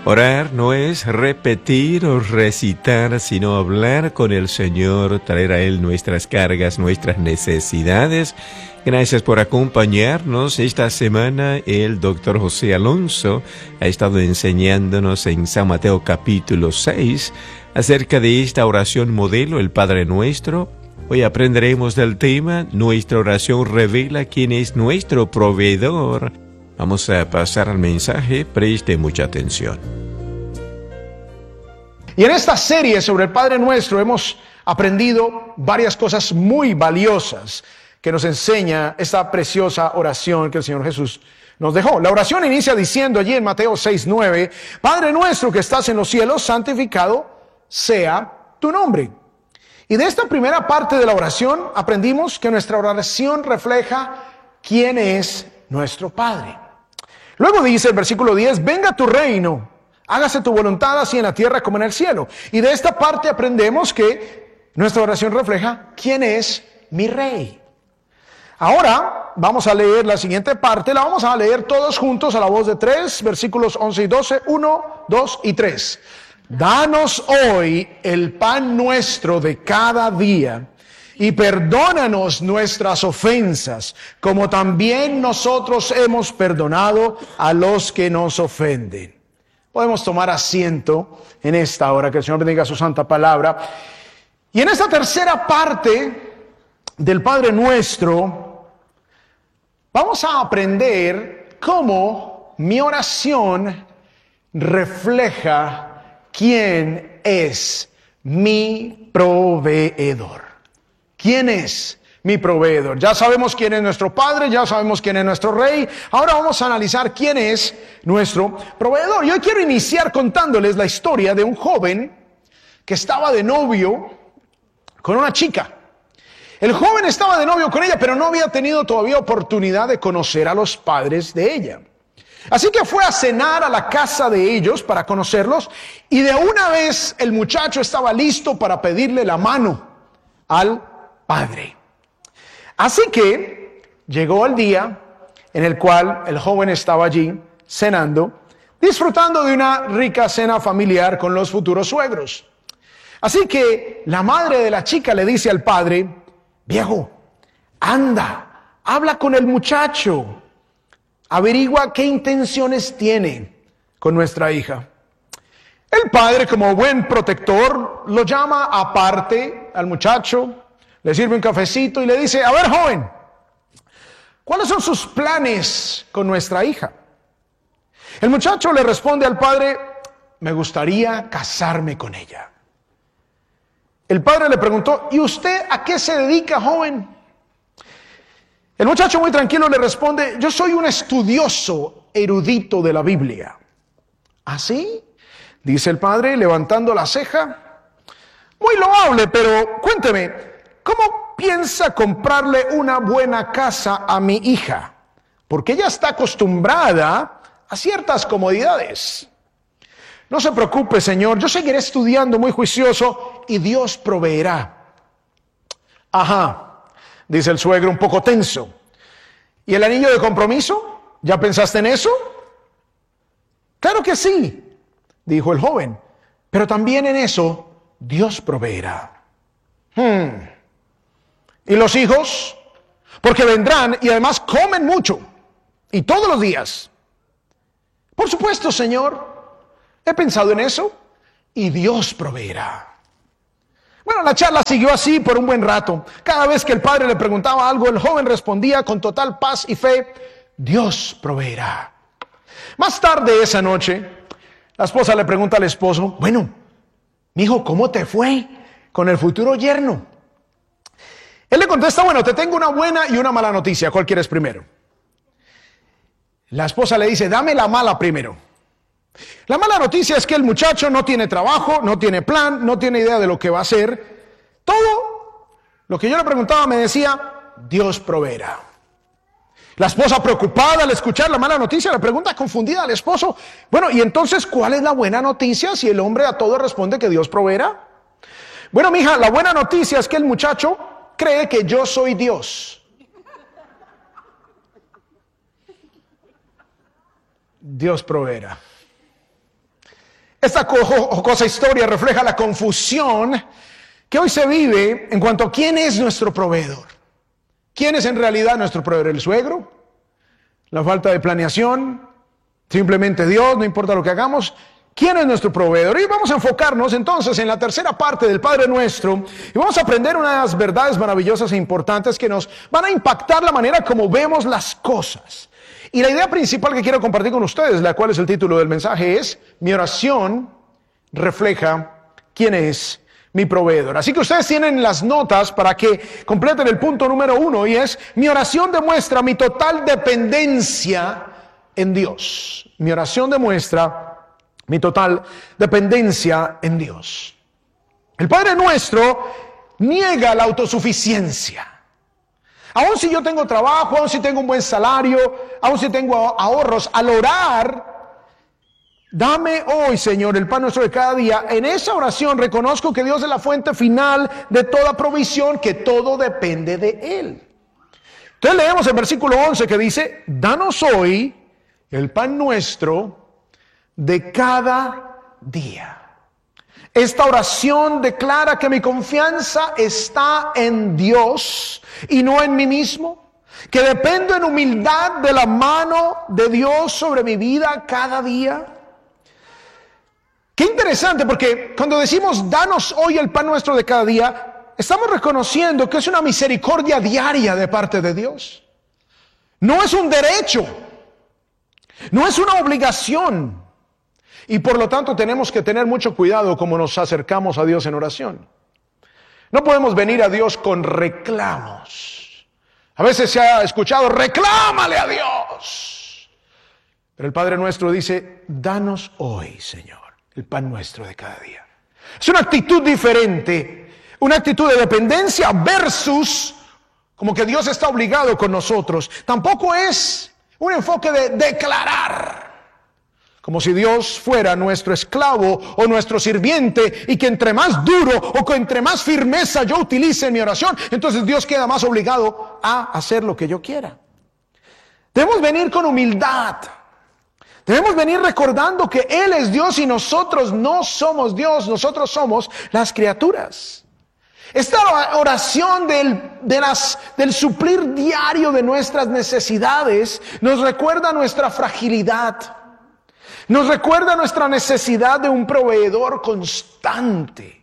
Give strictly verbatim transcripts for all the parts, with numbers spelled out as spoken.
Orar no es repetir o recitar, sino hablar con el Señor, traer a Él nuestras cargas, nuestras necesidades. Gracias por acompañarnos. Esta semana el doctor José Alonso ha estado enseñándonos en San Mateo capítulo seis acerca de esta oración modelo, el Padre Nuestro. Hoy aprenderemos del tema, nuestra oración revela quién es nuestro proveedor. Vamos a pasar al mensaje, preste mucha atención. Y en esta serie sobre el Padre Nuestro hemos aprendido varias cosas muy valiosas que nos enseña esta preciosa oración que el Señor Jesús nos dejó. La oración inicia diciendo allí en Mateo seis nueve, Padre Nuestro que estás en los cielos, santificado sea tu nombre. Y de esta primera parte de la oración aprendimos que nuestra oración refleja quién es nuestro Padre. Luego dice el versículo diez, venga tu reino, hágase tu voluntad así en la tierra como en el cielo. Y de esta parte aprendemos que nuestra oración refleja quién es mi rey. Ahora vamos a leer la siguiente parte, la vamos a leer todos juntos a la voz de tres, versículos once y doce, uno, dos y tres. Danos hoy el pan nuestro de cada día. Y perdónanos nuestras ofensas, como también nosotros hemos perdonado a los que nos ofenden. Podemos tomar asiento en esta hora, que el Señor bendiga su santa palabra. Y en esta tercera parte del Padre Nuestro, vamos a aprender cómo mi oración refleja quién es mi proveedor. ¿Quién es mi proveedor? Ya sabemos quién es nuestro Padre, ya sabemos quién es nuestro Rey. Ahora vamos a analizar quién es nuestro proveedor. Y hoy quiero iniciar contándoles la historia de un joven que estaba de novio con una chica. El joven estaba de novio con ella, pero no había tenido todavía oportunidad de conocer a los padres de ella. Así que fue a cenar a la casa de ellos para conocerlos, y de una vez el muchacho estaba listo para pedirle la mano al padre. Así que llegó el día en el cual el joven estaba allí cenando, disfrutando de una rica cena familiar con los futuros suegros. Así que la madre de la chica le dice al padre, viejo, anda, habla con el muchacho, averigua qué intenciones tiene con nuestra hija. El padre, como buen protector, lo llama aparte al muchacho, le sirve un cafecito y le dice, a ver, joven, ¿cuáles son sus planes con nuestra hija? El muchacho le responde al padre, me gustaría casarme con ella. El padre le preguntó, ¿y usted a qué se dedica, joven? El muchacho muy tranquilo le responde, yo soy un estudioso erudito de la Biblia. ¿Ah, sí? Dice el padre levantando la ceja. Muy loable, pero cuénteme, ¿cómo piensa comprarle una buena casa a mi hija? Porque ella está acostumbrada a ciertas comodidades. No se preocupe, señor, yo seguiré estudiando muy juicioso y Dios proveerá. Ajá, dice el suegro un poco tenso. ¿Y el anillo de compromiso? ¿Ya pensaste en eso? Claro que sí, dijo el joven, pero también en eso Dios proveerá. Hmm. ¿Y los hijos? Porque vendrán y además comen mucho, y todos los días. Por supuesto, Señor, he pensado en eso, y Dios proveerá. Bueno, la charla siguió así por un buen rato. Cada vez que el padre le preguntaba algo, el joven respondía con total paz y fe, Dios proveerá. Más tarde esa noche, la esposa le pregunta al esposo, bueno, mijo, ¿cómo te fue con el futuro yerno? Él le contesta, bueno, te tengo una buena y una mala noticia. ¿Cuál quieres primero? La esposa le dice, dame la mala primero. La mala noticia es que el muchacho no tiene trabajo, no tiene plan, no tiene idea de lo que va a hacer. Todo lo que yo le preguntaba me decía, Dios proveerá. La esposa preocupada al escuchar la mala noticia le pregunta confundida al esposo, bueno, ¿y entonces cuál es la buena noticia si el hombre a todo responde que Dios proveerá? Bueno, mija, la buena noticia es que el muchacho cree que yo soy Dios. Dios proveerá. Esta jocosa historia refleja la confusión que hoy se vive en cuanto a quién es nuestro proveedor. ¿Quién es en realidad nuestro proveedor? ¿El suegro? ¿La falta de planeación? ¿Simplemente Dios? No importa lo que hagamos. ¿Quién es nuestro proveedor? Y vamos a enfocarnos entonces en la tercera parte del Padre Nuestro y vamos a aprender unas verdades maravillosas e importantes que nos van a impactar la manera como vemos las cosas. Y la idea principal que quiero compartir con ustedes, la cual es el título del mensaje, es: mi oración refleja quién es mi proveedor. Así que ustedes tienen las notas para que completen el punto número uno, y es: mi oración demuestra mi total dependencia en Dios. Mi oración demuestra mi total dependencia en Dios. El Padre Nuestro niega la autosuficiencia. Aun si yo tengo trabajo, aun si tengo un buen salario, aun si tengo ahorros, al orar, dame hoy, Señor, el pan nuestro de cada día, en esa oración reconozco que Dios es la fuente final de toda provisión, que todo depende de Él. Entonces leemos el versículo once que dice: danos hoy el pan nuestro de cada día. Esta oración declara que mi confianza está en Dios y no en mí mismo, que dependo en humildad de la mano de Dios sobre mi vida cada día. Qué interesante, porque cuando decimos danos hoy el pan nuestro de cada día, estamos reconociendo que es una misericordia diaria de parte de Dios. No es un derecho, no es una obligación. Y por lo tanto tenemos que tener mucho cuidado como nos acercamos a Dios en oración. No podemos venir a Dios con reclamos. A veces se ha escuchado: reclámale a Dios. Pero el Padre Nuestro dice: danos hoy, Señor, el pan nuestro de cada día. Es una actitud diferente, una actitud de dependencia versus como que Dios está obligado con nosotros. Tampoco es un enfoque de declarar, como si Dios fuera nuestro esclavo o nuestro sirviente, y que entre más duro o que entre más firmeza yo utilice en mi oración, entonces Dios queda más obligado a hacer lo que yo quiera. Debemos venir con humildad. Debemos venir recordando que Él es Dios y nosotros no somos Dios, nosotros somos las criaturas. Esta oración del, de las, del suplir diario de nuestras necesidades nos recuerda nuestra fragilidad. Nos recuerda nuestra necesidad de un proveedor constante.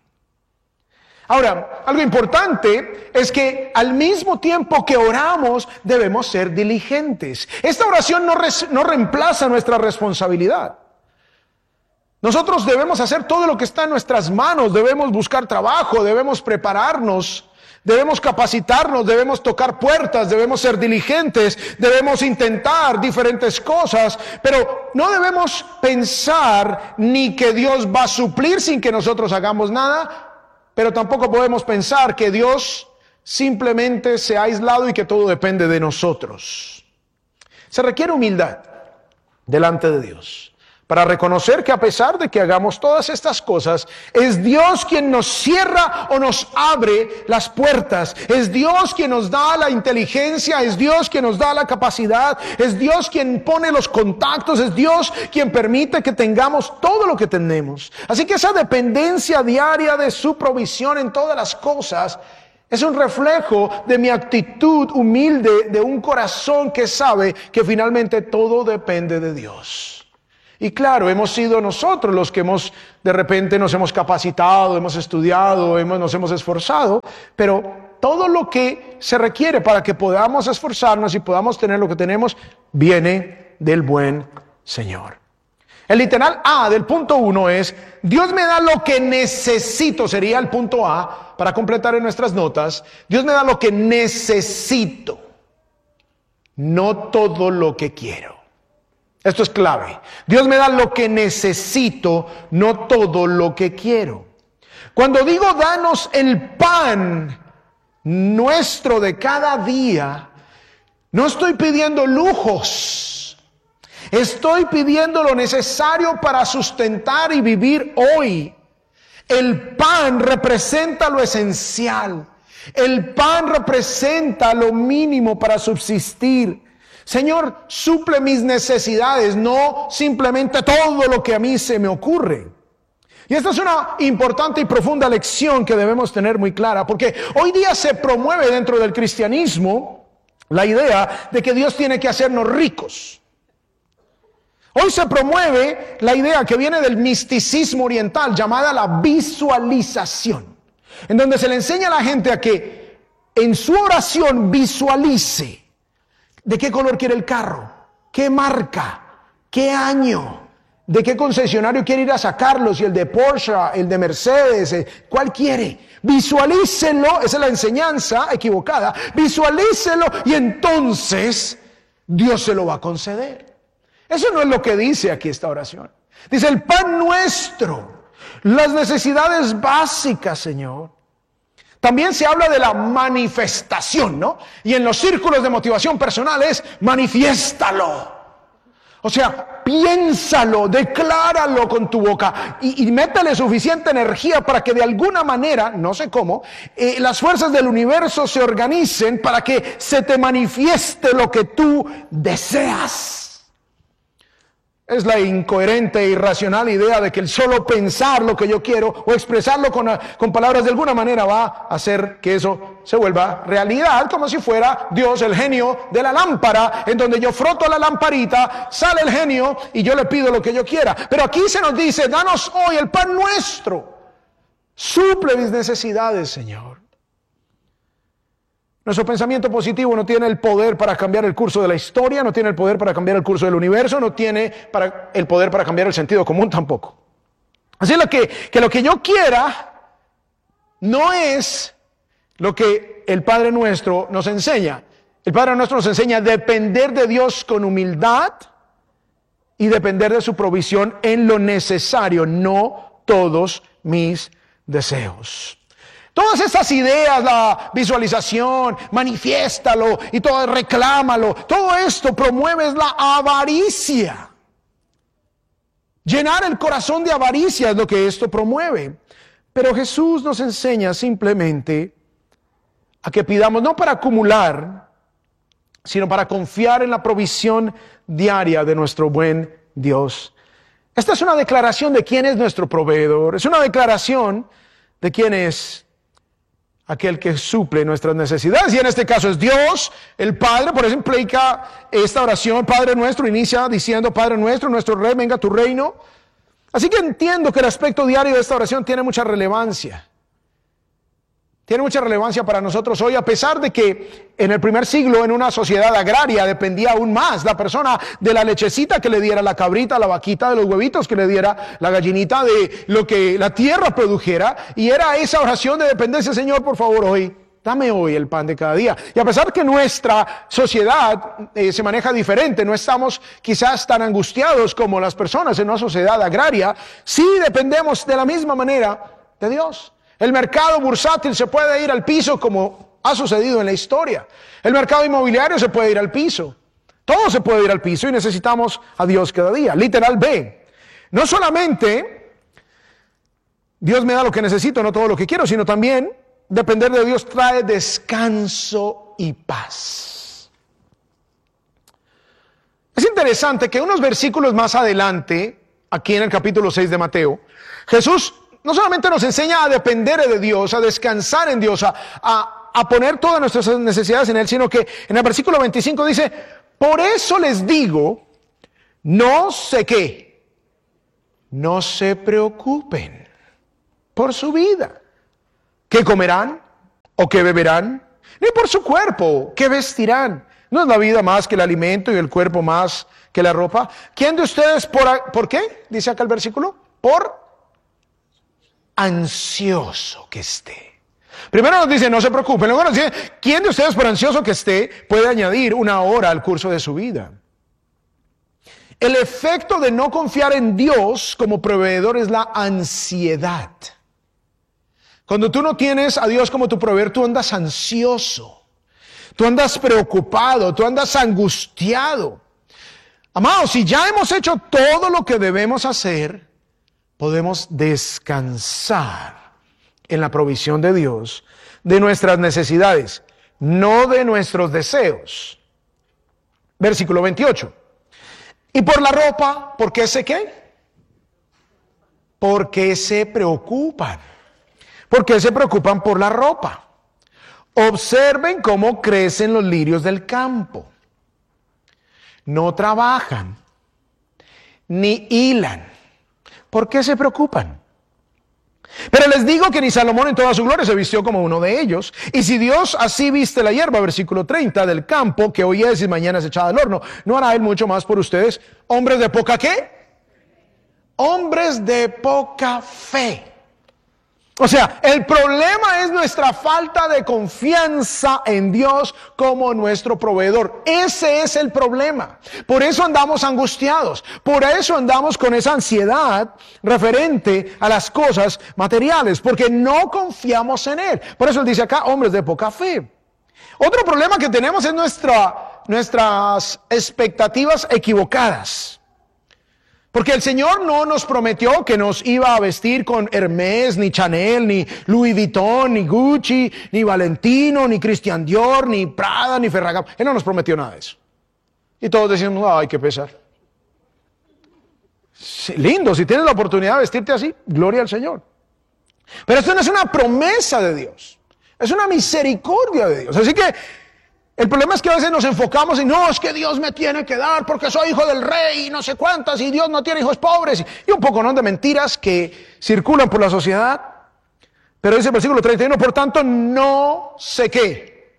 Ahora, algo importante es que al mismo tiempo que oramos, debemos ser diligentes. Esta oración no, res, no reemplaza nuestra responsabilidad. Nosotros debemos hacer todo lo que está en nuestras manos. Debemos buscar trabajo, debemos prepararnos, debemos capacitarnos, debemos tocar puertas, debemos ser diligentes, debemos intentar diferentes cosas, pero no debemos pensar ni que Dios va a suplir sin que nosotros hagamos nada, pero tampoco podemos pensar que Dios simplemente se ha aislado y que todo depende de nosotros. Se requiere humildad delante de Dios para reconocer que a pesar de que hagamos todas estas cosas, es Dios quien nos cierra o nos abre las puertas. Es Dios quien nos da la inteligencia, es Dios quien nos da la capacidad, es Dios quien pone los contactos, es Dios quien permite que tengamos todo lo que tenemos. Así que esa dependencia diaria de su provisión en todas las cosas es un reflejo de mi actitud humilde, de un corazón que sabe que finalmente todo depende de Dios. Y claro, hemos sido nosotros los que hemos, de repente nos hemos capacitado, hemos estudiado, hemos, nos hemos esforzado, pero todo lo que se requiere para que podamos esforzarnos y podamos tener lo que tenemos, viene del buen Señor. El literal A del punto uno es: Dios me da lo que necesito, sería el punto A, para completar en nuestras notas. Dios me da lo que necesito, no todo lo que quiero. Esto es clave. Dios me da lo que necesito, no todo lo que quiero. Cuando digo danos el pan nuestro de cada día, no estoy pidiendo lujos. Estoy pidiendo lo necesario para sustentar y vivir hoy. El pan representa lo esencial. El pan representa lo mínimo para subsistir. Señor, suple mis necesidades, no simplemente todo lo que a mí se me ocurre. Y esta es una importante y profunda lección que debemos tener muy clara, porque hoy día se promueve dentro del cristianismo la idea de que Dios tiene que hacernos ricos. Hoy se promueve la idea que viene del misticismo oriental, llamada la visualización, en donde se le enseña a la gente a que en su oración visualice de qué color quiere el carro, qué marca, qué año, de qué concesionario quiere ir a sacarlo, si el de Porsche, el de Mercedes, ¿cuál quiere? Visualícelo, esa es la enseñanza equivocada, visualícelo y entonces Dios se lo va a conceder. Eso no es lo que dice aquí esta oración. Dice el pan nuestro, las necesidades básicas, Señor. También se habla de la manifestación, ¿no? Y en los círculos de motivación personal es manifiéstalo. O sea, piénsalo, decláralo con tu boca y, y métele suficiente energía para que de alguna manera, no sé cómo, eh, las fuerzas del universo se organicen para que se te manifieste lo que tú deseas. Es la incoherente e irracional idea de que el solo pensar lo que yo quiero o expresarlo con, con palabras de alguna manera va a hacer que eso se vuelva realidad, como si fuera Dios el genio de la lámpara, en donde yo froto la lamparita, sale el genio y yo le pido lo que yo quiera. Pero aquí se nos dice, danos hoy el pan nuestro, suple mis necesidades, Señor. Nuestro pensamiento positivo no tiene el poder para cambiar el curso de la historia, no tiene el poder para cambiar el curso del universo, no tiene para, el poder para cambiar el sentido común tampoco. Así es que, que lo que yo quiera no es lo que el Padre Nuestro nos enseña. El Padre Nuestro nos enseña a depender de Dios con humildad y depender de su provisión en lo necesario, no todos mis deseos. Todas estas ideas, la visualización, manifiéstalo y todo, reclámalo, todo esto promueve la avaricia. Llenar el corazón de avaricia es lo que esto promueve. Pero Jesús nos enseña simplemente a que pidamos no para acumular, sino para confiar en la provisión diaria de nuestro buen Dios. Esta es una declaración de quién es nuestro proveedor, es una declaración de quién es aquel que suple nuestras necesidades, y en este caso es Dios, el Padre. Por eso implica esta oración, Padre Nuestro, inicia diciendo, Padre Nuestro, nuestro Rey, venga tu reino. Así que entiendo que el aspecto diario de esta oración tiene mucha relevancia. Tiene mucha relevancia para nosotros hoy, a pesar de que en el primer siglo, en una sociedad agraria, dependía aún más la persona de la lechecita que le diera la cabrita, la vaquita, de los huevitos que le diera la gallinita, de lo que la tierra produjera. Y era esa oración de dependencia, Señor, por favor, hoy, dame hoy el pan de cada día. Y a pesar que nuestra sociedad eh, se maneja diferente, no estamos quizás tan angustiados como las personas en una sociedad agraria, sí dependemos de la misma manera de Dios. El mercado bursátil se puede ir al piso como ha sucedido en la historia. El mercado inmobiliario se puede ir al piso. Todo se puede ir al piso y necesitamos a Dios cada día. Literal B. No solamente Dios me da lo que necesito, no todo lo que quiero, sino también depender de Dios trae descanso y paz. Es interesante que unos versículos más adelante, aquí en el capítulo seis de Mateo, Jesús no solamente nos enseña a depender de Dios, a descansar en Dios, a, a, a poner todas nuestras necesidades en Él, sino que en el versículo veinticinco dice, por eso les digo, no sé qué, no se preocupen por su vida, qué comerán o qué beberán, ni por su cuerpo, qué vestirán. ¿No es la vida más que el alimento y el cuerpo más que la ropa? ¿Quién de ustedes por, por qué? Dice acá el versículo, por ansioso que esté. Primero nos dice, no se preocupen. Luego nos dice, ¿quién de ustedes por ansioso que esté puede añadir una hora al curso de su vida? El efecto de no confiar en Dios como proveedor es la ansiedad. Cuando tú no tienes a Dios como tu proveedor, tú andas ansioso, tú andas preocupado, tú andas angustiado. Amados, si ya hemos hecho todo lo que debemos hacer, podemos descansar en la provisión de Dios, de nuestras necesidades, no de nuestros deseos. Versículo veintiocho. Y por la ropa, ¿por qué sé qué? ¿Por qué se preocupan? ¿Por qué se preocupan por la ropa? Observen cómo crecen los lirios del campo. No trabajan, ni hilan. ¿Por qué se preocupan? Pero les digo que ni Salomón en toda su gloria se vistió como uno de ellos. Y si Dios así viste la hierba, versículo treinta, del campo, que hoy es y mañana es echada al horno, ¿no hará Él mucho más por ustedes? ¿Hombres de poca qué? Hombres de poca fe. O sea, el problema es nuestra falta de confianza en Dios como nuestro proveedor. Ese es el problema. Por eso andamos angustiados. Por eso andamos con esa ansiedad referente a las cosas materiales. Porque no confiamos en Él. Por eso Él dice acá, hombres de poca fe. Otro problema que tenemos es nuestra, nuestras expectativas equivocadas. Porque el Señor no nos prometió que nos iba a vestir con Hermès, ni Chanel, ni Louis Vuitton, ni Gucci, ni Valentino, ni Christian Dior, ni Prada, ni Ferragamo. Él no nos prometió nada de eso. Y todos decimos, ay, qué pesar. Sí, lindo, si tienes la oportunidad de vestirte así, gloria al Señor. Pero esto no es una promesa de Dios. Es una misericordia de Dios. Así que el problema es que a veces nos enfocamos en, no, es que Dios me tiene que dar porque soy hijo del rey y no sé cuántas, y Dios no tiene hijos pobres, y un poco, ¿no?, de mentiras que circulan por la sociedad. Pero dice el versículo treinta y uno, por tanto, no sé qué.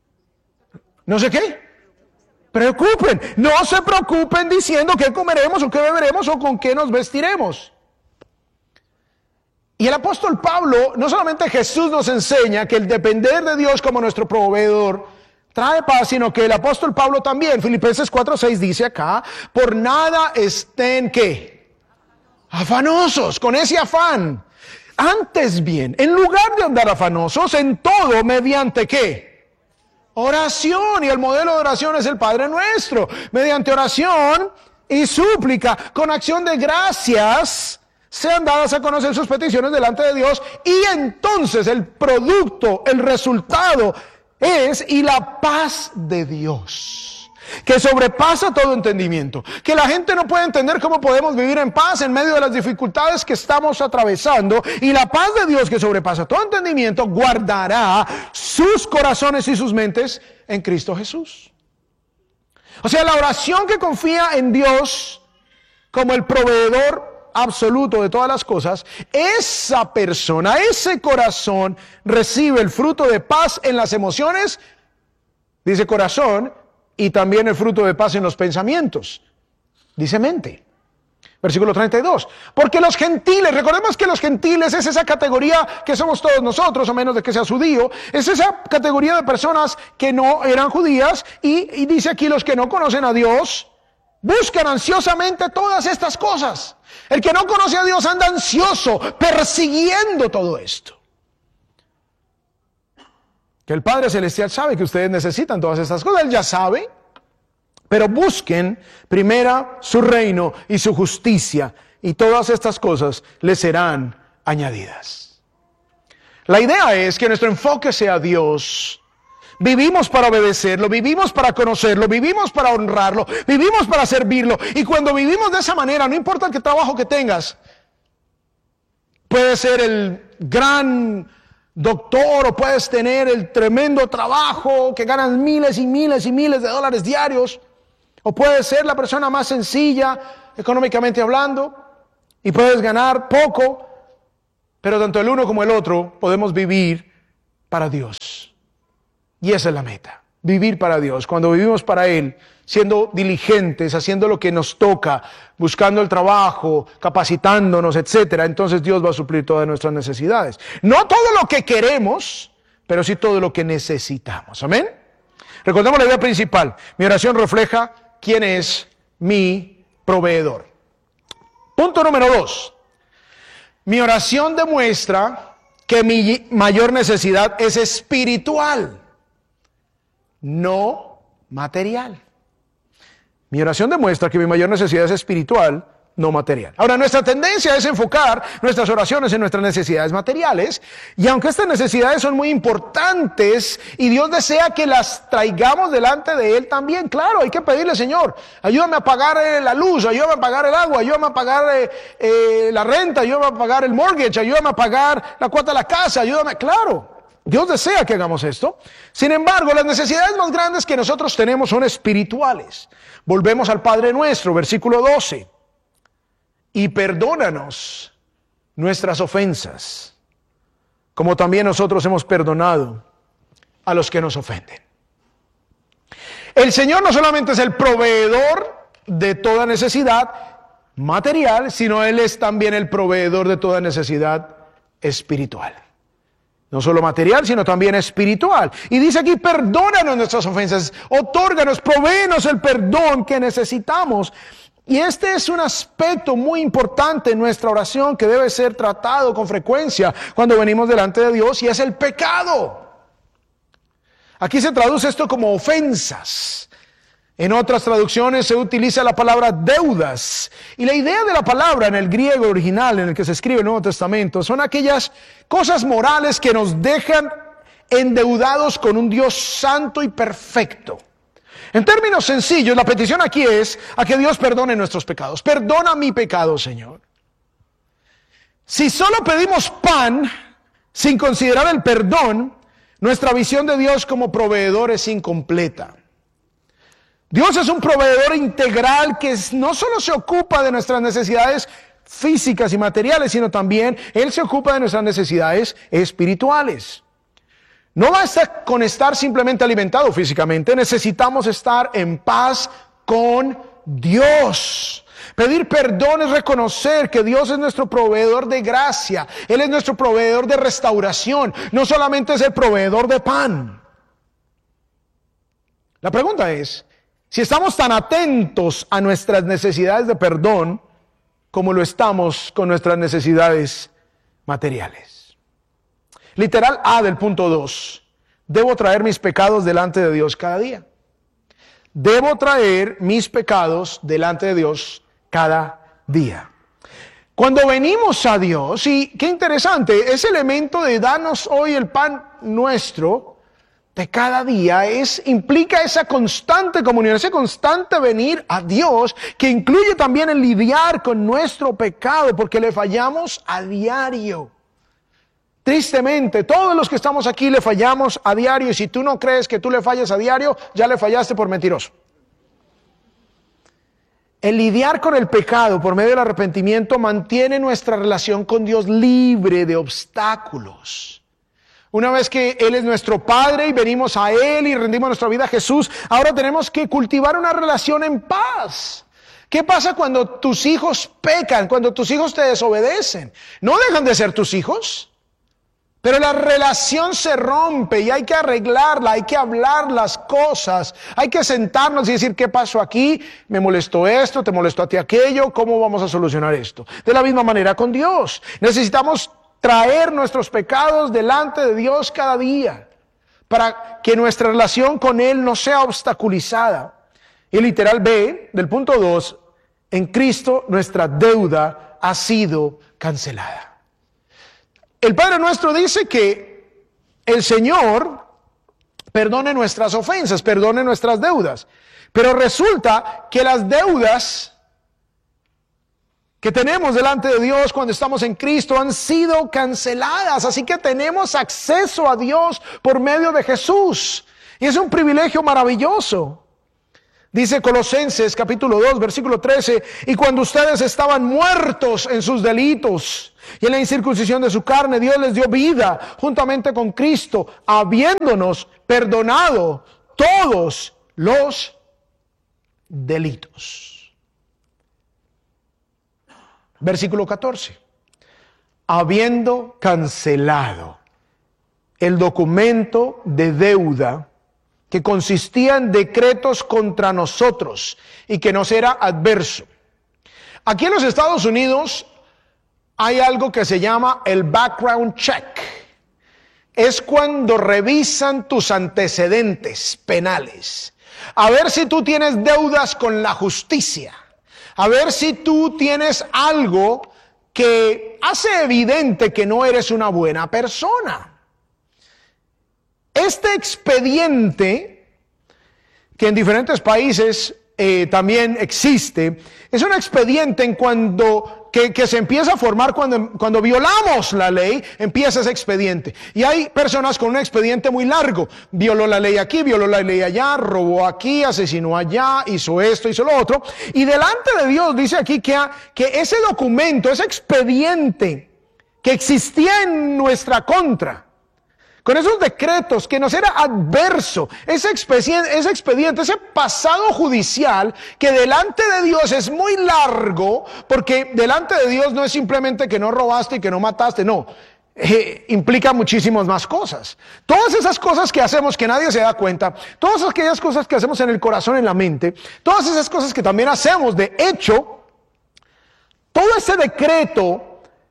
¿No sé qué? Preocupen. No se preocupen diciendo qué comeremos o qué beberemos o con qué nos vestiremos. Y el apóstol Pablo, no solamente Jesús nos enseña que el depender de Dios como nuestro proveedor trae paz, sino que el apóstol Pablo también, Filipenses cuatro seis dice acá, por nada estén, ¿qué? Afanosos, con ese afán. Antes bien, en lugar de andar afanosos, en todo, mediante ¿qué? Oración, y el modelo de oración es el Padre Nuestro. Mediante oración y súplica, con acción de gracias, sean dadas a conocer sus peticiones delante de Dios, y entonces el producto, el resultado es, y la paz de Dios, que sobrepasa todo entendimiento, que la gente no puede entender cómo podemos vivir en paz en medio de las dificultades que estamos atravesando, y la paz de Dios que sobrepasa todo entendimiento guardará sus corazones y sus mentes en Cristo Jesús. O sea, la oración que confía en Dios como el proveedor absoluto de todas las cosas, esa persona, ese corazón recibe el fruto de paz en las emociones, dice corazón, y también el fruto de paz en los pensamientos, dice mente. Versículo treinta y dos, porque los gentiles, recordemos que los gentiles es esa categoría que somos todos nosotros, a menos de que seas judío, es esa categoría de personas que no eran judías, y, y dice aquí los que no conocen a Dios, buscan ansiosamente todas estas cosas. El que no conoce a Dios anda ansioso, persiguiendo todo esto. Que el Padre Celestial sabe que ustedes necesitan todas estas cosas, Él ya sabe. Pero busquen primero su reino y su justicia, y todas estas cosas les serán añadidas. La idea es que nuestro enfoque sea Dios. Vivimos para obedecerlo, vivimos para conocerlo, vivimos para honrarlo, vivimos para servirlo. Y cuando vivimos de esa manera, no importa el trabajo que tengas, puede ser el gran doctor o puedes tener el tremendo trabajo que ganas miles y miles y miles de dólares diarios, o puedes ser la persona más sencilla económicamente hablando y puedes ganar poco, pero tanto el uno como el otro podemos vivir para Dios. Y esa es la meta, vivir para Dios. Cuando vivimos para Él, siendo diligentes, haciendo lo que nos toca, buscando el trabajo, capacitándonos, etcétera, entonces Dios va a suplir todas nuestras necesidades. No todo lo que queremos, pero sí todo lo que necesitamos. ¿Amén? Recordemos la idea principal. Mi oración refleja quién es mi proveedor. Punto número dos. Mi oración demuestra que mi mayor necesidad es espiritual, no material. Mi oración demuestra que mi mayor necesidad es espiritual, no material. Ahora, nuestra tendencia es enfocar nuestras oraciones en nuestras necesidades materiales, y aunque estas necesidades son muy importantes y Dios desea que las traigamos delante de Él también, claro, hay que pedirle: Señor, ayúdame a pagar eh, la luz, ayúdame a pagar el agua, ayúdame a pagar eh, eh, la renta, ayúdame a pagar el mortgage, ayúdame a pagar la cuota de la casa, ayúdame, claro. Dios desea que hagamos esto. Sin embargo, las necesidades más grandes que nosotros tenemos son espirituales. Volvemos al Padre Nuestro, versículo doce. Y perdónanos nuestras ofensas, como también nosotros hemos perdonado a los que nos ofenden. El Señor no solamente es el proveedor de toda necesidad material, sino Él es también el proveedor de toda necesidad espiritual. No solo material, sino también espiritual. Y dice aquí: perdónanos nuestras ofensas, otórganos, provéenos el perdón que necesitamos. Y este es un aspecto muy importante en nuestra oración que debe ser tratado con frecuencia cuando venimos delante de Dios, y es el pecado. Aquí se traduce esto como ofensas. En otras traducciones se utiliza la palabra deudas. Y la idea de la palabra en el griego original en el que se escribe el Nuevo Testamento son aquellas cosas morales que nos dejan endeudados con un Dios santo y perfecto. En términos sencillos, la petición aquí es a que Dios perdone nuestros pecados. Perdona mi pecado, Señor. Si solo pedimos pan sin considerar el perdón, nuestra visión de Dios como proveedor es incompleta. Dios es un proveedor integral que no solo se ocupa de nuestras necesidades físicas y materiales, sino también Él se ocupa de nuestras necesidades espirituales. No basta con estar simplemente alimentados físicamente, necesitamos estar en paz con Dios. Pedir perdón es reconocer que Dios es nuestro proveedor de gracia, Él es nuestro proveedor de restauración, no solamente es el proveedor de pan. La pregunta es: si estamos tan atentos a nuestras necesidades de perdón como lo estamos con nuestras necesidades materiales. Literal A del punto dos. Debo traer mis pecados delante de Dios cada día. Debo traer mis pecados delante de Dios cada día. Cuando venimos a Dios, y qué interesante, ese elemento de danos hoy el pan nuestro de cada día es, implica esa constante comunión, ese constante venir a Dios, que incluye también el lidiar con nuestro pecado, porque le fallamos a diario. Tristemente, todos los que estamos aquí le fallamos a diario, y si tú no crees que tú le fallas a diario, ya le fallaste por mentiroso. El lidiar con el pecado por medio del arrepentimiento mantiene nuestra relación con Dios libre de obstáculos. Una vez que Él es nuestro Padre y venimos a Él y rendimos nuestra vida a Jesús, ahora tenemos que cultivar una relación en paz. ¿Qué pasa cuando tus hijos pecan, cuando tus hijos te desobedecen? No dejan de ser tus hijos, pero la relación se rompe y hay que arreglarla, hay que hablar las cosas, hay que sentarnos y decir: ¿qué pasó aquí? ¿Me molestó esto? ¿Te molestó a ti aquello? ¿Cómo vamos a solucionar esto? De la misma manera con Dios. Necesitamos traer nuestros pecados delante de Dios cada día para que nuestra relación con Él no sea obstaculizada. Y literal B del punto dos, en Cristo nuestra deuda ha sido cancelada. El Padre Nuestro dice que el Señor perdone nuestras ofensas, perdone nuestras deudas. Pero resulta que las deudas que tenemos delante de Dios cuando estamos en Cristo han sido canceladas. Así que tenemos acceso a Dios por medio de Jesús. Y es un privilegio maravilloso. Dice Colosenses capítulo dos, versículo trece, y cuando ustedes estaban muertos en sus delitos y en la incircuncisión de su carne, Dios les dio vida juntamente con Cristo, habiéndonos perdonado todos los delitos. Versículo catorce, habiendo cancelado el documento de deuda que consistía en decretos contra nosotros y que nos era adverso. Aquí en los Estados Unidos hay algo que se llama el background check. Es cuando revisan tus antecedentes penales, a ver si tú tienes deudas con la justicia, a ver si tú tienes algo que hace evidente que no eres una buena persona. Este expediente, que en diferentes países eh, también existe, es un expediente en cuando, que, que se empieza a formar cuando, cuando violamos la ley, empieza ese expediente. Y hay personas con un expediente muy largo. Violó la ley aquí, violó la ley allá, robó aquí, asesinó allá, hizo esto, hizo lo otro. Y delante de Dios dice aquí que, que ese documento, ese expediente que existía en nuestra contra, con esos decretos que nos era adverso, ese expediente, ese expediente, ese pasado judicial que delante de Dios es muy largo, porque delante de Dios no es simplemente que no robaste y que no mataste, no, eh, implica muchísimas más cosas. Todas esas cosas que hacemos que nadie se da cuenta, todas aquellas cosas que hacemos en el corazón, en la mente, todas esas cosas que también hacemos de hecho, todo ese decreto,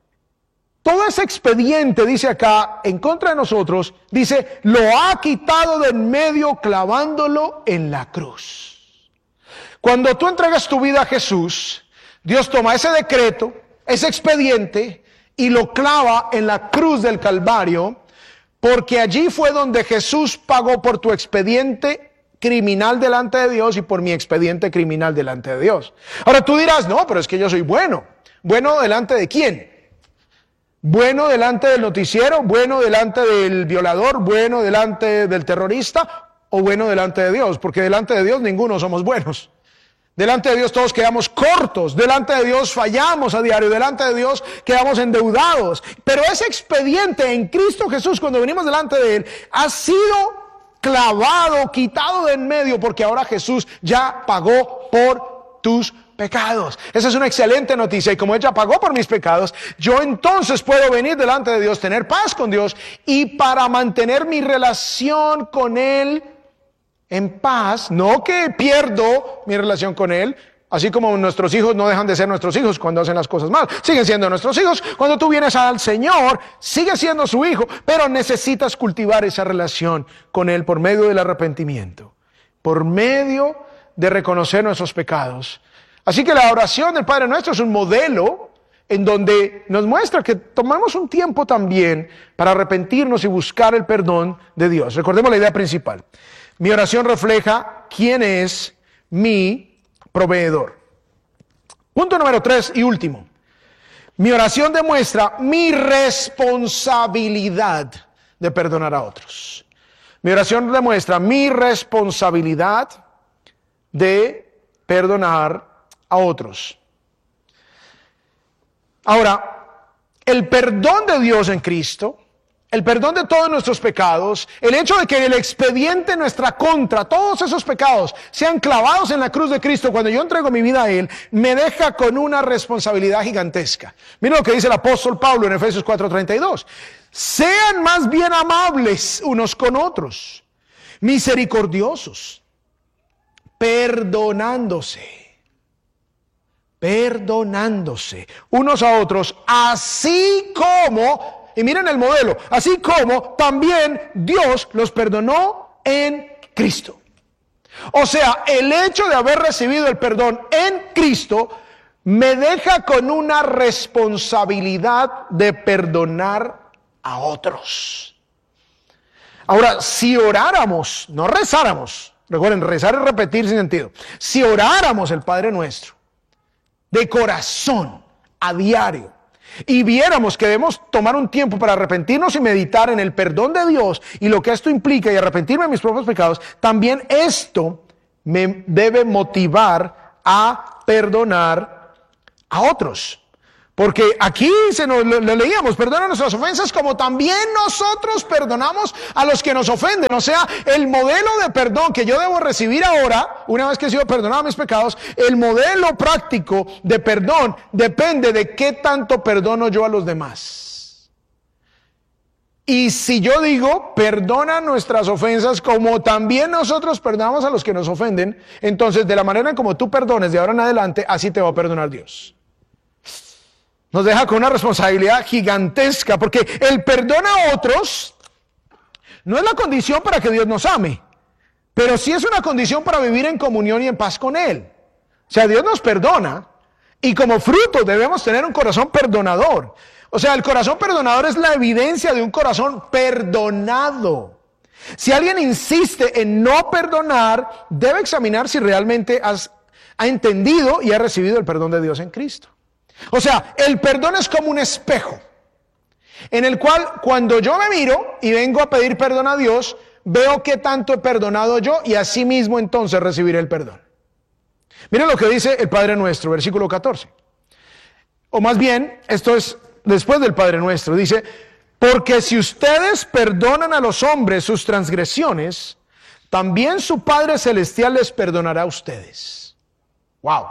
todo ese expediente, dice acá, en contra de nosotros, dice, lo ha quitado de en medio clavándolo en la cruz. Cuando tú entregas tu vida a Jesús, Dios toma ese decreto, ese expediente, y lo clava en la cruz del Calvario, porque allí fue donde Jesús pagó por tu expediente criminal delante de Dios y por mi expediente criminal delante de Dios. Ahora tú dirás, no, pero es que yo soy bueno. ¿Bueno delante de quién? Bueno delante del noticiero, bueno delante del violador, bueno delante del terrorista o bueno delante de Dios, porque delante de Dios ninguno somos buenos. Delante de Dios todos quedamos cortos, delante de Dios fallamos a diario, delante de Dios quedamos endeudados. Pero ese expediente en Cristo Jesús, cuando venimos delante de Él, ha sido clavado, quitado de en medio, porque ahora Jesús ya pagó por tus pecados. Esa es una excelente noticia, y como ella pagó por mis pecados, yo entonces puedo venir delante de Dios, tener paz con Dios, y para mantener mi relación con Él en paz, no que pierdo mi relación con Él, así como nuestros hijos no dejan de ser nuestros hijos cuando hacen las cosas mal, siguen siendo nuestros hijos. Cuando tú vienes al Señor, sigue siendo su hijo, pero necesitas cultivar esa relación con Él por medio del arrepentimiento, por medio de reconocer nuestros pecados. Así que la oración del Padre Nuestro es un modelo en donde nos muestra que tomamos un tiempo también para arrepentirnos y buscar el perdón de Dios. Recordemos la idea principal. Mi oración refleja quién es mi proveedor. Punto número tres y último. Mi oración demuestra mi responsabilidad de perdonar a otros. Mi oración demuestra mi responsabilidad de perdonar a otros. Ahora, el perdón de Dios en Cristo, el perdón de todos nuestros pecados, el hecho de que el expediente en nuestra contra, todos esos pecados, sean clavados en la cruz de Cristo cuando yo entrego mi vida a Él, me deja con una responsabilidad gigantesca. Mira lo que dice el apóstol Pablo en Efesios cuatro treinta y dos. Sean más bien amables unos con otros, misericordiosos, perdonándose. Perdonándose unos a otros, así como, y miren el modelo, así como también Dios los perdonó en Cristo. O sea, el hecho de haber recibido el perdón en Cristo me deja con una responsabilidad de perdonar a otros. Ahora, si oráramos, no rezáramos, recuerden, rezar es repetir sin sentido. Si oráramos el Padre Nuestro de corazón, a diario, y viéramos que debemos tomar un tiempo para arrepentirnos y meditar en el perdón de Dios y lo que esto implica y arrepentirme de mis propios pecados, también esto me debe motivar a perdonar a otros. Porque aquí se nos lo, lo leíamos, perdona nuestras ofensas como también nosotros perdonamos a los que nos ofenden. O sea, el modelo de perdón que yo debo recibir ahora, una vez que he sido perdonado mis pecados, el modelo práctico de perdón depende de qué tanto perdono yo a los demás. Y si yo digo, perdona nuestras ofensas como también nosotros perdonamos a los que nos ofenden, entonces de la manera en como tú perdones de ahora en adelante, así te va a perdonar Dios. Nos deja con una responsabilidad gigantesca, porque el perdón a otros no es la condición para que Dios nos ame, pero sí es una condición para vivir en comunión y en paz con Él. O sea, Dios nos perdona, Y como fruto debemos tener un corazón perdonador. O sea, el corazón perdonador es la evidencia de un corazón perdonado. Si alguien insiste en no perdonar, debe examinar si realmente has, ha entendido y ha recibido el perdón de Dios en Cristo. O sea, el perdón es como un espejo, en el cual cuando yo me miro y vengo a pedir perdón a Dios, veo qué tanto he perdonado yo y así mismo entonces recibiré el perdón. Miren lo que dice el Padre Nuestro, versículo catorce. O más bien, esto es después del Padre Nuestro. Dice, porque si ustedes perdonan a los hombres sus transgresiones, también su Padre Celestial les perdonará a ustedes. Wow.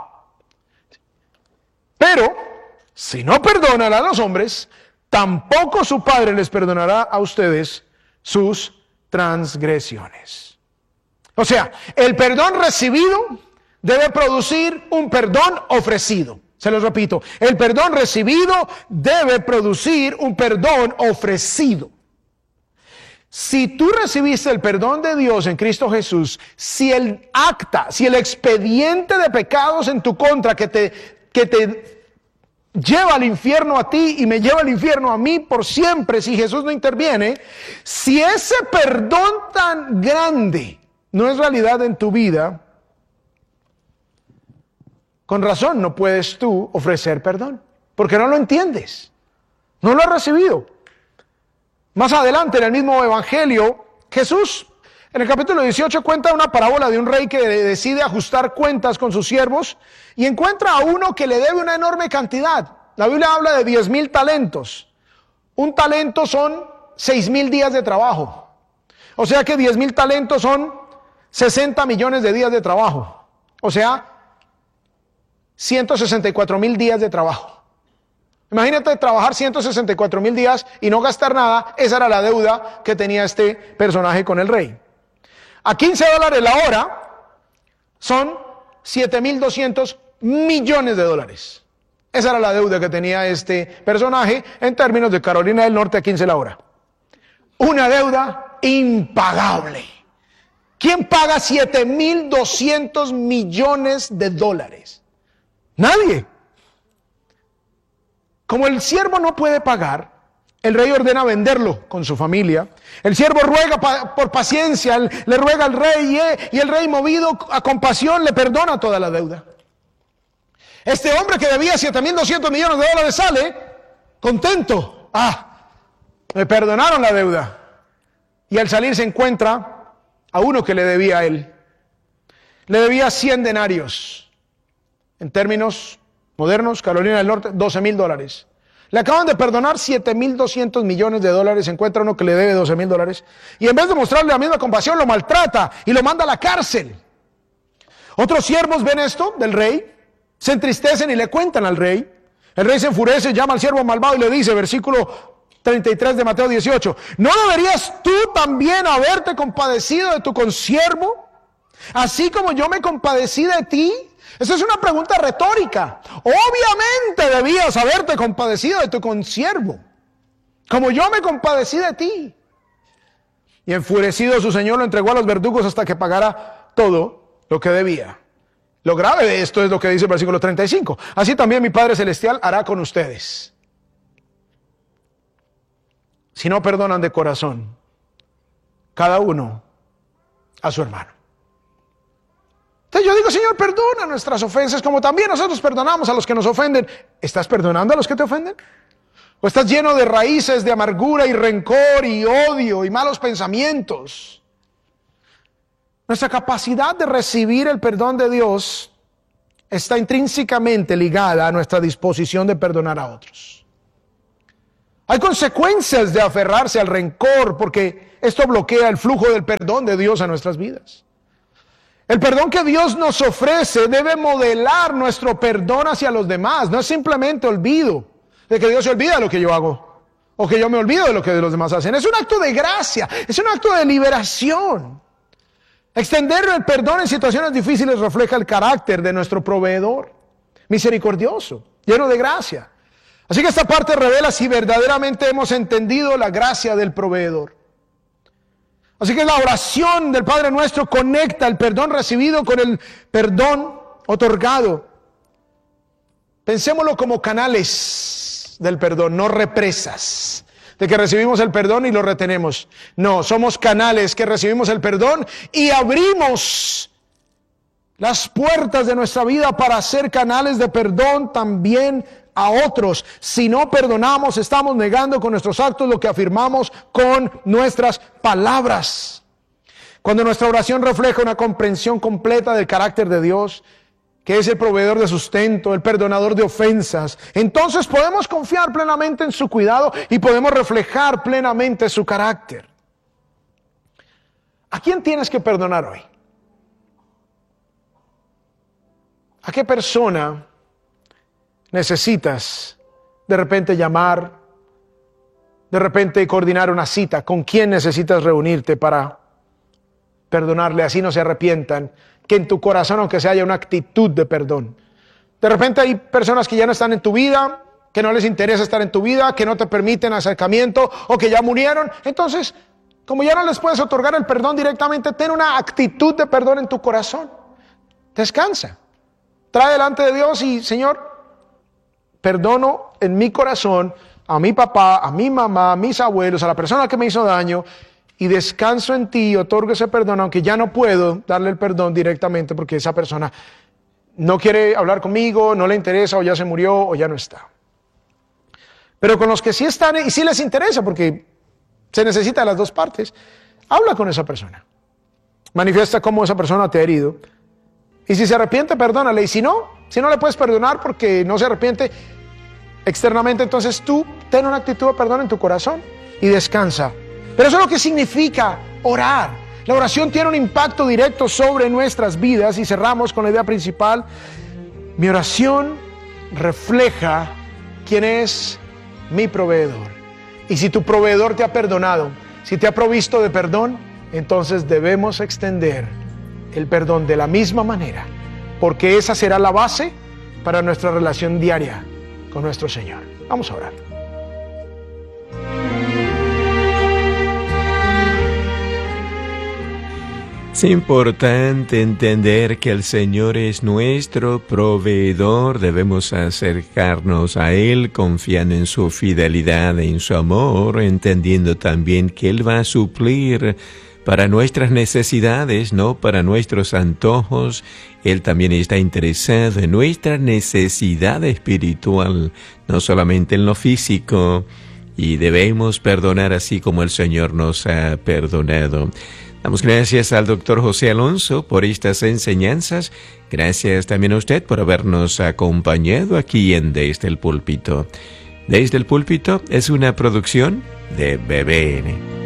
Pero, si no perdonan a los hombres, tampoco su Padre les perdonará a ustedes sus transgresiones. O sea, el perdón recibido debe producir un perdón ofrecido. Se los repito, el perdón recibido debe producir un perdón ofrecido. Si tú recibiste el perdón de Dios en Cristo Jesús, si el acta, si el expediente de pecados en tu contra que te, que te lleva al infierno a ti y me lleva al infierno a mí por siempre, si Jesús no interviene, si ese perdón tan grande no es realidad en tu vida, con razón no puedes tú ofrecer perdón, porque no lo entiendes, no lo has recibido. Más adelante en el mismo evangelio, Jesús en el capítulo dieciocho cuenta una parábola de un rey que decide ajustar cuentas con sus siervos y encuentra a uno que le debe una enorme cantidad. La Biblia habla de diez mil talentos. Un talento son seis mil días de trabajo. O sea que diez mil talentos son sesenta millones de días de trabajo. O sea, ciento sesenta y cuatro mil días de trabajo. Imagínate trabajar ciento sesenta y cuatro mil días y no gastar nada. Esa era la deuda que tenía este personaje con el rey. A quince dólares la hora son siete mil doscientos millones de dólares. Esa era la deuda que tenía este personaje en términos de Carolina del Norte a quince la hora. Una deuda impagable. ¿Quién paga siete mil doscientos millones de dólares? Nadie. Como el siervo no puede pagar, el rey ordena venderlo con su familia. El siervo ruega pa por paciencia, le ruega al rey y, y el rey, movido a compasión, le perdona toda la deuda. Este hombre que debía siete mil doscientos millones de dólares sale contento. Ah, me perdonaron la deuda. Y al salir se encuentra a uno que le debía a él. Le debía cien denarios. En términos modernos, Carolina del Norte, doce mil dólares. Le acaban de perdonar siete mil doscientos millones de dólares, se encuentra uno que le debe doce mil dólares, y en vez de mostrarle la misma compasión, lo maltrata y lo manda a la cárcel. Otros siervos ven esto del rey, se entristecen y le cuentan al rey. El rey se enfurece, llama al siervo malvado y le dice, versículo treinta y tres de Mateo dieciocho, ¿no deberías tú también haberte compadecido de tu consiervo, así como yo me compadecí de ti? Esa es una pregunta retórica. Obviamente debías haberte compadecido de tu consiervo, como yo me compadecí de ti. Y enfurecido su señor lo entregó a los verdugos hasta que pagara todo lo que debía. Lo grave de esto es lo que dice el versículo treinta y cinco. Así también mi Padre Celestial hará con ustedes, si no perdonan de corazón, cada uno a su hermano. Entonces yo digo, Señor, perdona nuestras ofensas, como también nosotros perdonamos a los que nos ofenden. ¿Estás perdonando a los que te ofenden? ¿O estás lleno de raíces de amargura y rencor y odio y malos pensamientos? Nuestra capacidad de recibir el perdón de Dios está intrínsecamente ligada a nuestra disposición de perdonar a otros. Hay consecuencias de aferrarse al rencor porque esto bloquea el flujo del perdón de Dios a nuestras vidas. El perdón que Dios nos ofrece debe modelar nuestro perdón hacia los demás. No es simplemente olvido de que Dios se olvida de lo que yo hago o que yo me olvido de lo que los demás hacen. Es un acto de gracia, es un acto de liberación. Extender el perdón en situaciones difíciles refleja el carácter de nuestro proveedor, misericordioso, lleno de gracia. Así que esta parte revela si verdaderamente hemos entendido la gracia del proveedor. Así que la oración del Padre Nuestro conecta el perdón recibido con el perdón otorgado. Pensémoslo como canales del perdón, no represas, de que recibimos el perdón y lo retenemos. No, somos canales que recibimos el perdón y abrimos las puertas de nuestra vida para ser canales de perdón también a otros. Si no perdonamos, estamos negando con nuestros actos lo que afirmamos con nuestras palabras. Cuando nuestra oración refleja una comprensión completa del carácter de Dios, que es el proveedor de sustento, el perdonador de ofensas, entonces podemos confiar plenamente en su cuidado y podemos reflejar plenamente su carácter. ¿A quién tienes que perdonar hoy? ¿A qué persona necesitas de repente llamar, de repente coordinar una cita? ¿Con quién necesitas reunirte para perdonarle, así no se arrepientan? Que en tu corazón, aunque sea, haya una actitud de perdón. De repente hay personas que ya no están en tu vida, que no les interesa estar en tu vida, que no te permiten acercamiento o que ya murieron. Entonces, como ya no les puedes otorgar el perdón directamente, ten una actitud de perdón en tu corazón. Descansa. Trae delante de Dios y, Señor, perdono en mi corazón a mi papá, a mi mamá, a mis abuelos, a la persona que me hizo daño, y descanso en ti y otorgo ese perdón, aunque ya no puedo darle el perdón directamente porque esa persona no quiere hablar conmigo, no le interesa, o ya se murió, o ya no está. Pero con los que sí están y sí les interesa, porque se necesita de las dos partes, habla con esa persona. Manifiesta cómo esa persona te ha herido. Y si se arrepiente, perdónale. Y si no, si no le puedes perdonar porque no se arrepiente externamente, entonces tú ten una actitud de perdón en tu corazón y descansa. Pero eso es lo que significa orar. La oración tiene un impacto directo sobre nuestras vidas y cerramos con la idea principal. Mi oración refleja quién es mi proveedor. Y si tu proveedor te ha perdonado, si te ha provisto de perdón, entonces debemos extender el perdón de la misma manera, porque esa será la base para nuestra relación diaria con nuestro Señor. Vamos a orar. Es importante entender que el Señor es nuestro proveedor. Debemos acercarnos a Él confiando en su fidelidad, en su amor, entendiendo también que Él va a suplir para nuestras necesidades, no para nuestros antojos. Él también está interesado en nuestra necesidad espiritual, no solamente en lo físico, y debemos perdonar así como el Señor nos ha perdonado. Damos gracias al doctor José Alonso por estas enseñanzas. Gracias también a usted por habernos acompañado aquí en Desde el Púlpito. Desde el Púlpito es una producción de B B N.